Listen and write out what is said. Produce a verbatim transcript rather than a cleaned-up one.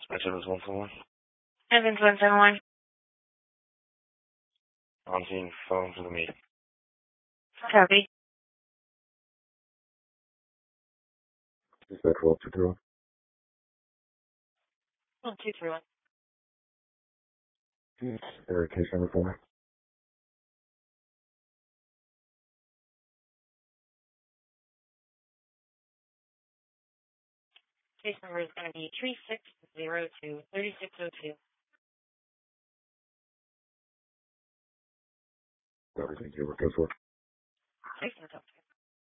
Evans one seven one. Evans one seven one. On scene, phone for the meeting. Copy. Is that twelve two three one? one two three one. Yes. Area case number for me. Case number is going to be three six zero two three six zero two. Everything you were good for. Thanks for the